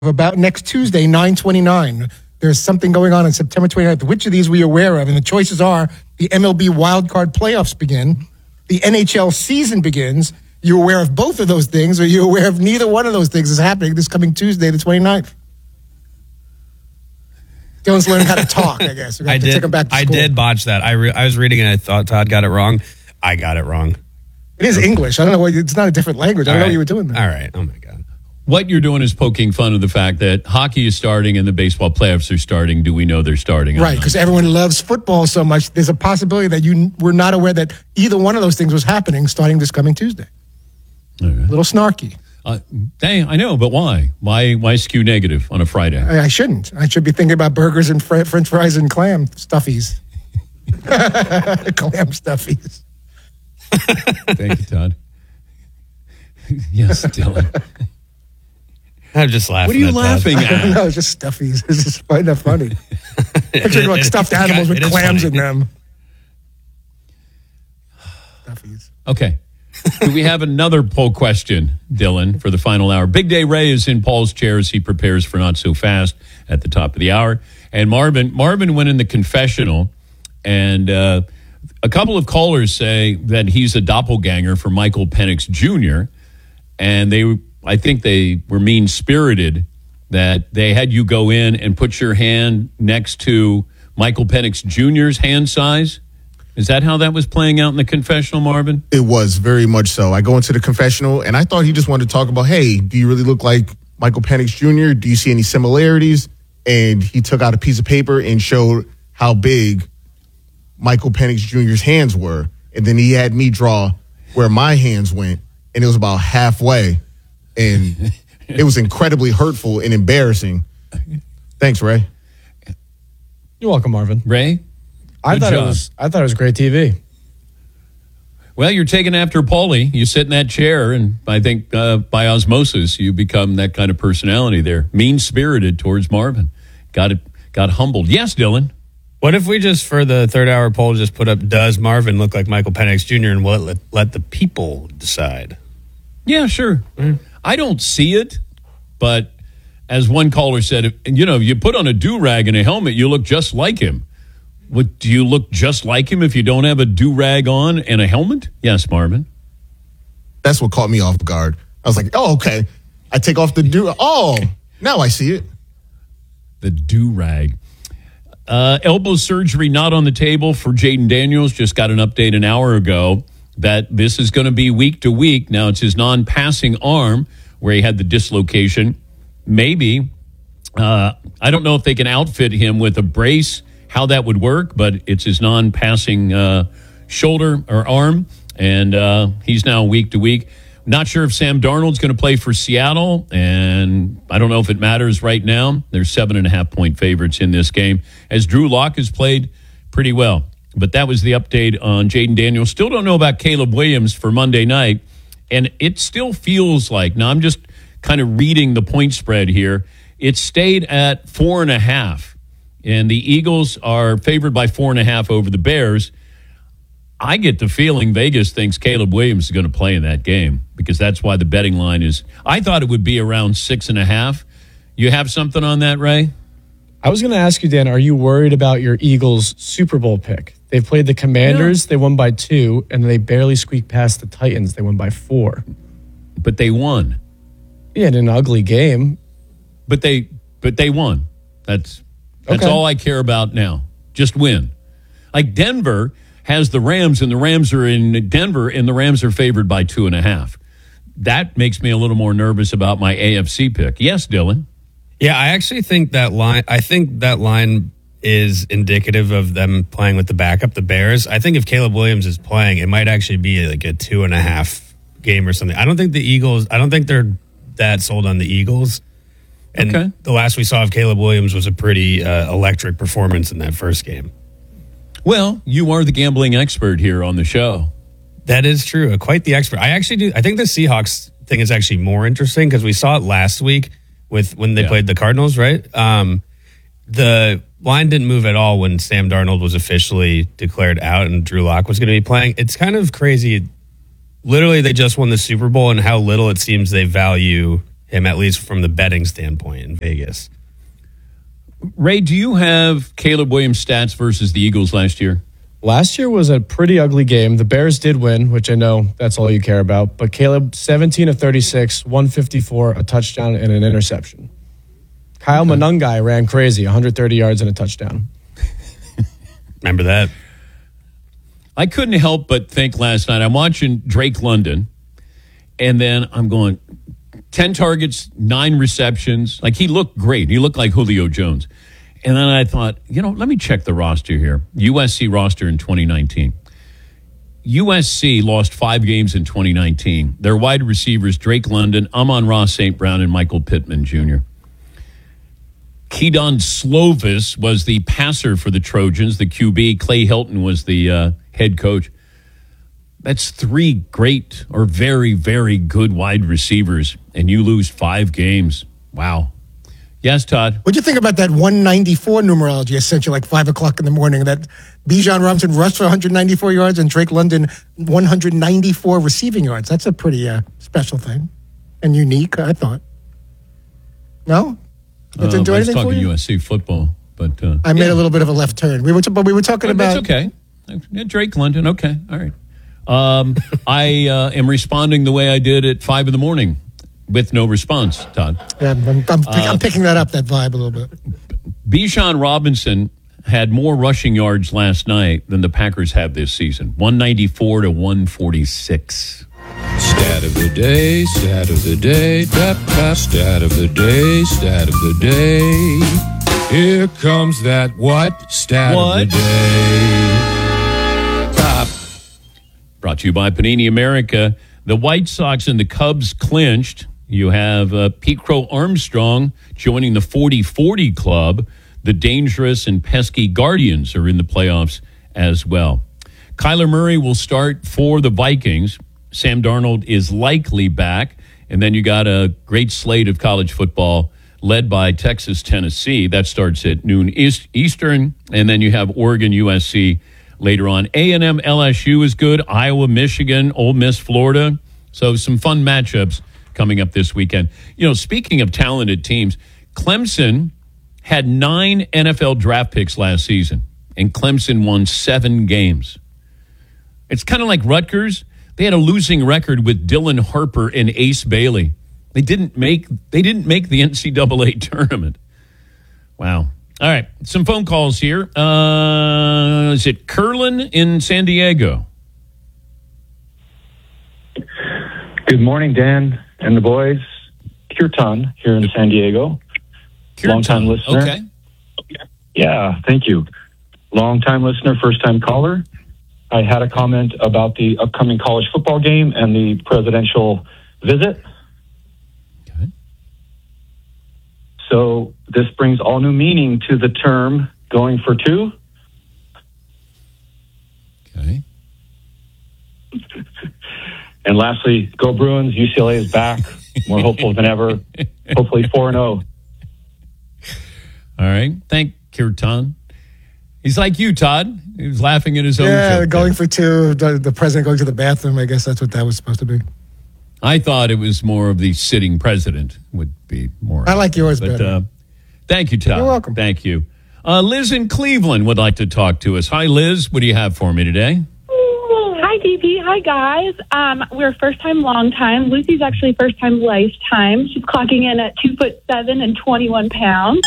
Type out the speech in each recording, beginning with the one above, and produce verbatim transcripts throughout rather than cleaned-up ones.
about next Tuesday, nine twenty-nine. There's something going on on September twenty-ninth. Which of these were you aware of? And the choices are the M L B wildcard playoffs begin, the N H L season begins. You're aware of both of those things, or you're aware of neither one of those things is happening this coming Tuesday, the twenty-ninth? Dylan's learning how to talk, I guess. I did. Take him back to I school. did botch that. I re- I was reading and I thought Todd got it wrong. I got it wrong. It is English. I don't know what. It's not a different language. I don't All know right. what you were doing there. All right. Oh my God. What you're doing is poking fun of the fact that hockey is starting and the baseball playoffs are starting. Do we know they're starting? Right, because everyone loves football so much. There's a possibility that you were not aware that either one of those things was happening starting this coming Tuesday. All right. A little snarky. Uh, dang, I know, but why? Why? Why skew negative on a Friday? I, I shouldn't. I should be thinking about burgers and fr- French fries and clam stuffies. Clam stuffies. Thank you, Todd. Yes, Dylan. I'm just laughing. What are you at laughing that. at? No, it's just stuffies. It's just find that funny. Picture like stuffed animals with It is clams funny. in them. Stuffies. Okay. Do we have another poll question, Dylan, for the final hour? Big Day Ray is in Paul's chair as he prepares for Not So Fast at the top of the hour. And Marvin, Marvin went in the confessional, and uh, a couple of callers say that he's a doppelganger for Michael Penix Junior And they, I think they were mean-spirited that they had you go in and put your hand next to Michael Penix Junior's hand size. Is that how that was playing out in the confessional, Marvin? It was very much so. I go into the confessional, and I thought he just wanted to talk about, hey, do you really look like Michael Penix Junior? Do you see any similarities? And he took out a piece of paper and showed how big Michael Penix Junior's hands were. And then he had me draw where my hands went, and it was about halfway. And it was incredibly hurtful and embarrassing. Thanks, Ray. You're welcome, Marvin. Ray? I Good thought job. it was. I thought it was great T V. Well, you're taking after Paulie. You sit in that chair, and I think uh, by osmosis, you become that kind of personality there. Mean-spirited towards Marvin. Got it. Got humbled. Yes, Dylan. What if we just, for the third hour poll, just put up, does Marvin look like Michael Penix Junior? And we'll let, let the people decide. Yeah, sure. I don't see it, but as one caller said, you know, you put on a do-rag and a helmet, you look just like him. What, do you look just like him if you don't have a do-rag on and a helmet? Yes, Marvin. That's what caught me off guard. I was like, oh, okay. I take off the do. Oh, now I see it. The do-rag. Uh, elbow surgery not on the table for Jaden Daniels. Just got an update an hour ago that this is going to be week to week. Now, it's his non-passing arm where he had the dislocation. Maybe. Uh, I don't know if they can outfit him with a brace, how that would work, but it's his non-passing uh, shoulder or arm, and uh, he's now week to week. Not sure if Sam Darnold's going to play for Seattle, and I don't know if it matters right now. They're seven and a half point favorites in this game, as Drew Lock has played pretty well. But that was the update on Jaden Daniels. Still don't know about Caleb Williams for Monday night, and it still feels like, now I'm just kind of reading the point spread here, it stayed at four and a half, and the Eagles are favored by four and a half over the Bears. I get the feeling Vegas thinks Caleb Williams is going to play in that game because that's why the betting line is. I thought it would be around six and a half. You have something on that, Ray? I was going to ask you, Dan, are you worried about your Eagles Super Bowl pick? They've played the Commanders. They won by two, and they barely squeaked past the Titans. They won by four. But they won. Yeah, in an ugly game. But they but they won. That's that's Okay. all I care about now. Just win. Like Denver has the Rams, and the Rams are in Denver, and the Rams are favored by two and a half. That makes me a little more nervous about my A F C pick. Yes, Dylan. Yeah, I actually think that line, I think that line is indicative of them playing with the backup, the Bears. I think if Caleb Williams is playing, it might actually be like a two and a half game or something. I don't think the Eagles, I don't think they're that sold on the Eagles. And Okay. the last we saw of Caleb Williams was a pretty uh, electric performance in that first game. Well, you are the gambling expert here on the show. That is true. Quite the expert. I actually do. I think the Seahawks thing is actually more interesting because we saw it last week with when they Yeah. played the Cardinals, right? Um, the line didn't move at all when Sam Darnold was officially declared out and Drew Lock was going to be playing. It's kind of crazy. Literally, they just won the Super Bowl and how little it seems they value him, at least from the betting standpoint in Vegas. Ray, do you have Caleb Williams' stats versus the Eagles last year? Last year was a pretty ugly game. The Bears did win, which I know that's all you care about. But Caleb, seventeen of thirty-six, one fifty-four, a touchdown, and an interception. Kyle okay. Monungai ran crazy, one hundred thirty yards and a touchdown. Remember that? I couldn't help but think last night, I'm watching Drake London, and then I'm going, ten targets, nine receptions. Like, he looked great. He looked like Julio Jones. And then I thought, you know, let me check the roster here. U S C roster in twenty nineteen. U S C lost five games in twenty nineteen. Their wide receivers, Drake London, Amon-Ra Saint Brown, and Michael Pittman Junior Keydon Slovis was the passer for the Trojans. The Q B, Clay Helton, was the uh, head coach. That's three great or very, very good wide receivers, and you lose five games. Wow. Yes, Todd? What'd you think about that one ninety-four numerology I sent you like five o'clock in the morning? That Bijan Robinson rushed for one hundred ninety-four yards and Drake London one hundred ninety-four receiving yards. That's a pretty uh, special thing and unique, I thought. No? That didn't uh, do I was anything talking for you? U S C football, but uh, I made yeah. a little bit of a left turn. We were, t- but we were talking But about. That's okay. Yeah, Drake London. Okay. All right. Um, I uh, am responding the way I did at five in the morning with no response, Todd. Yeah, I'm, I'm, I'm, Uh, I'm picking that up, that vibe a little bit. Bijan Robinson had more rushing yards last night than the Packers have this season. one ninety-four to one forty-six. Stat of the day, stat of the day, tap, tap, stat of the day, stat of the day. Here comes that what? Stat What? of the day. Top. Brought to you by Panini America. The White Sox and the Cubs clinched. You have uh, Pete Crow Armstrong joining the forty forty club. The dangerous and pesky Guardians are in the playoffs as well. Kyler Murray will start for the Vikings. Sam Darnold is likely back. And then you got a great slate of college football led by Texas, Tennessee. That starts at noon East, Eastern. And then you have Oregon, U S C later on. A and M, L S U is good. Iowa, Michigan, Ole Miss, Florida. So some fun matchups coming up this weekend. You know, speaking of talented teams, Clemson had nine N F L draft picks last season, and Clemson won seven games. It's kind of like Rutgers. They had a losing record with Dylan Harper and Ace Bailey. They didn't make they didn't make the N C double A tournament. Wow. All right, some phone calls here. Uh, is it Curlin in San Diego? Good morning, Dan and the boys. Kirtan here in San Diego. Long-time listener. Okay. Yeah, thank you. Long-time listener, first-time caller. I had a comment about the upcoming college football game and the presidential visit. Okay. So this brings all new meaning to the term going for two. Okay. And lastly, go Bruins. U C L A is back. More hopeful than ever. Hopefully four and oh. All right. Thank Kirtan. He's like you, Todd. He was laughing at his own Yeah, joke going there. for two, the, the president going to the bathroom. I guess that's what that was supposed to be. I thought it was more of the sitting president would be more. I like yours but, better. Uh, thank you, Todd. You're welcome. Thank you. Uh, Liz in Cleveland would like to talk to us. Hi, Liz. What do you have for me today? Hi, D P. Hi, guys. Um, we're first time, long time. Lucy's actually first time, lifetime. She's clocking in at two foot seven and twenty-one pounds.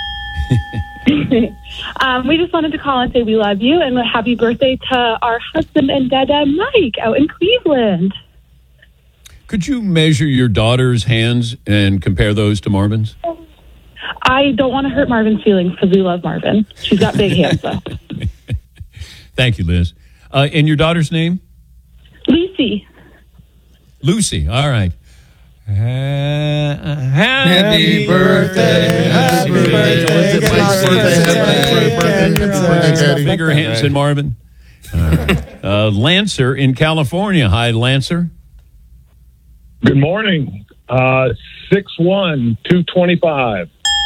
um, we just wanted to call and say we love you and happy birthday to our husband and dada Mike out in Cleveland. Could you measure your daughter's hands and compare those to Marvin's? I don't want to hurt Marvin's feelings because we love Marvin. She's got big hands, though. Thank you, Liz. Uh, and your daughter's name? Lucy. Lucy. All right. Uh, happy, Happy birthday, happy birthday, It's Mike's birthday, happy birthday, happy birthday, Daddy. Bigger hands than Marvin. All right. Uh, Lancer in California. Hi, Lancer. Good morning. Uh, six one, two twenty-five.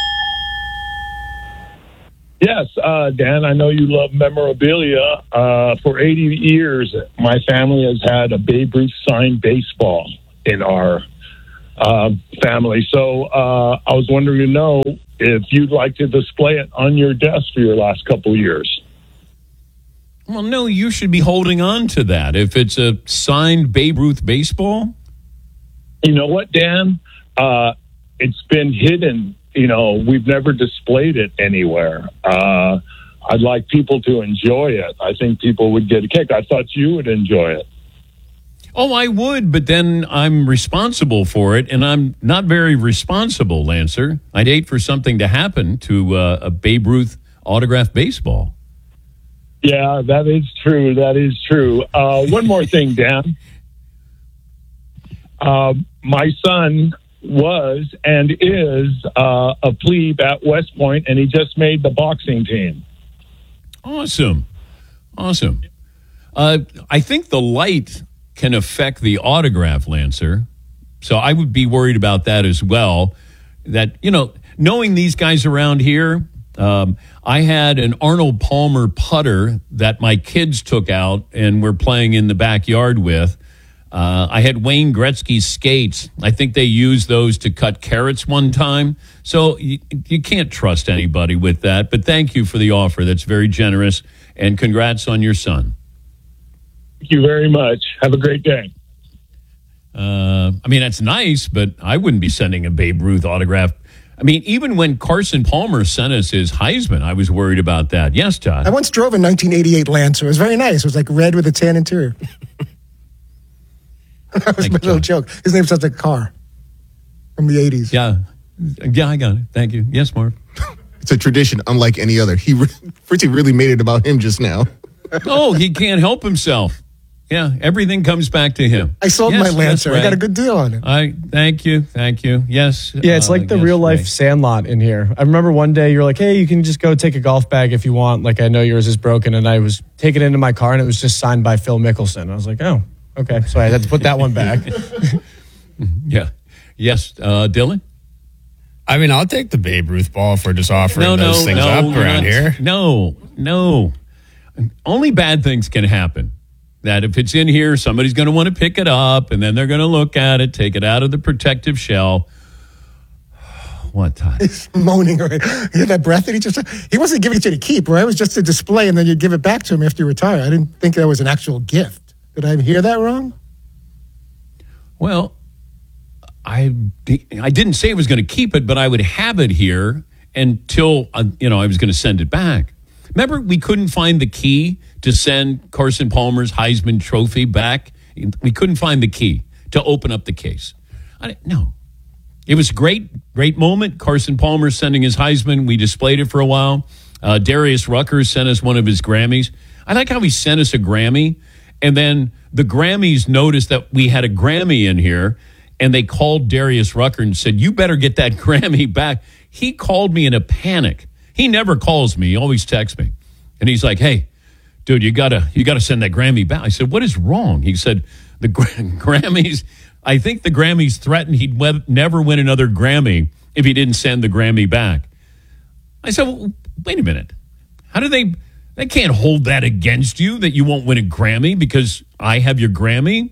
Yes, uh, Dan, I know you love memorabilia. Uh, for eighty years, my family has had a Babe Ruth signed baseball in our uh, family. So uh, I was wondering to know if you'd like to display it on your desk for your last couple of years. Well, no, you should be holding on to that. If it's a signed Babe Ruth baseball. You know what, Dan? Uh, it's been hidden. You know, we've never displayed it anywhere. Uh, I'd like people to enjoy it. I think people would get a kick. I thought you would enjoy it. Oh, I would, but then I'm responsible for it, and I'm not very responsible, Lancer. I'd hate for something to happen to uh, a Babe Ruth autographed baseball. Yeah, that is true. That is true. Uh, one more thing, Dan. Uh, my son was and is uh, a plebe at West Point, and he just made the boxing team. Awesome. Awesome. Uh, I think the light can affect the autograph, Lancer. So I would be worried about that as well. That, you know, knowing these guys around here, um, I had an Arnold Palmer putter that my kids took out and were playing in the backyard with. Uh, I had Wayne Gretzky's skates. I think they used those to cut carrots one time. So you, you can't trust anybody with that. But thank you for the offer. That's very generous. And congrats on your son. Thank you very much. Have a great day. Uh, I mean, that's nice, but I wouldn't be sending a Babe Ruth autograph. I mean, even when Carson Palmer sent us his Heisman, I was worried about that. Yes, Todd? I once drove a nineteen eighty-eight Lancer. It was very nice. It was like red with a tan interior. That was Thank my you, little John. joke. His name sounds like a car from the eighties. Yeah. Yeah, I got it. Thank you. Yes, Marv. It's a tradition unlike any other. He re- Fritzy really made it about him just now. Oh, he can't help himself. Yeah, everything comes back to him. I sold Yes, my yes, Lancer. Ray. I got a good deal on it. I thank you, thank you. Yes. Yeah, it's uh, like the yes, real life Ray. Sandlot in here. I remember one day you were like, hey, you can just go take a golf bag if you want. Like, I know yours is broken. And I was taking it into my car and it was just signed by Phil Mickelson. I was like, oh, okay. So I had to put that one back. Yeah. Yes, uh, Dylan? I mean, I'll take the Babe Ruth ball for just offering No, no, those things no. up you're around not- here. No, no. Only bad things can happen. That if it's in here, somebody's going to want to pick it up, and then they're going to look at it, take it out of the protective shell. What time? He's moaning. Right? He had that breath that he just, he wasn't giving it to you to keep, right? It was just a display and then you give it back to him after you retire. I didn't think that was an actual gift. Did I hear that wrong? Well, I, I didn't say I was going to keep it, but I would have it here until, uh, you know, I was going to send it back. Remember, we couldn't find the key to send Carson Palmer's Heisman Trophy back? We couldn't find the key to open up the case. I, no. It was a great, great moment. Carson Palmer sending his Heisman. We displayed it for a while. Uh, Darius Rucker sent us one of his Grammys. I like how he sent us a Grammy, and then the Grammys noticed that we had a Grammy in here, and they called Darius Rucker and said, you better get that Grammy back. He called me in a panic. He never calls me. He always texts me. And he's like, hey, dude, you gotta you gotta send that Grammy back. I said, what is wrong? He said, the Gra- Grammys, I think the Grammys threatened he'd we- never win another Grammy if he didn't send the Grammy back. I said, well, wait a minute. How do they, they can't hold that against you that you won't win a Grammy because I have your Grammy?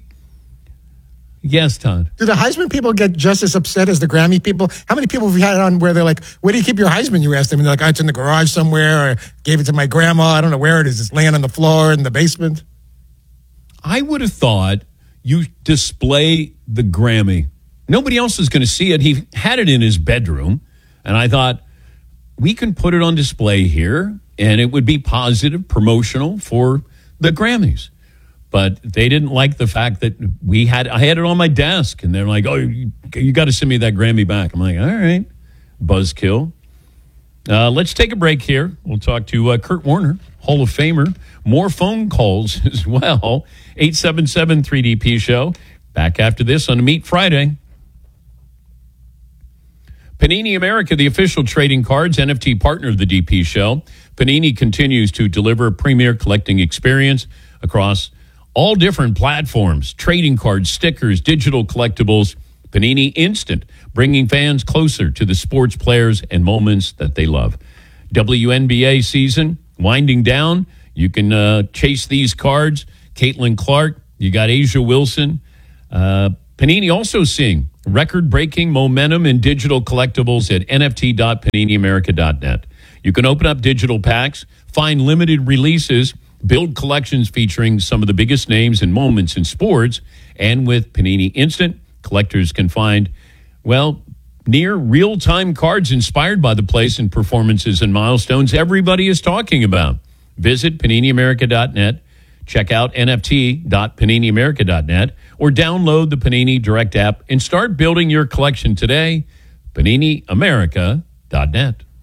Yes, Todd. Do the Heisman people get just as upset as the Grammy people? How many people have you had on where they're like, where do you keep your Heisman? You ask them, and they're like, oh, it's in the garage somewhere, or gave it to my grandma. I don't know where it is. It's laying on the floor in the basement. I would have thought you display the Grammy. Nobody else is going to see it. He had it in his bedroom, and I thought, we can put it on display here, and it would be positive, promotional for the Grammys. But they didn't like the fact that we had, I had it on my desk, and they're like, oh, you, you got to send me that Grammy back. I'm like, all right, buzzkill. Uh, let's take a break here. We'll talk to uh, Kurt Warner, Hall of Famer. More phone calls as well. eight seven seven three D P show. Back after this on Meet Friday. Panini America, the official trading cards N F T partner of the D P show. Panini continues to deliver a premier collecting experience across all different platforms, trading cards, stickers, digital collectibles. Panini Instant, bringing fans closer to the sports players and moments that they love. W N B A season winding down. You can uh, chase these cards. Caitlin Clark, you got Asia Wilson. Uh, Panini also seeing record-breaking momentum in digital collectibles at N F T dot panini america dot net. You can open up digital packs, find limited releases, build collections featuring some of the biggest names and moments in sports, and with Panini Instant, collectors can find, well, near real-time cards inspired by the plays and performances and milestones everybody is talking about. Visit panini america dot net, check out N F T dot panini america dot net, or download the Panini Direct app and start building your collection today. panini america dot net.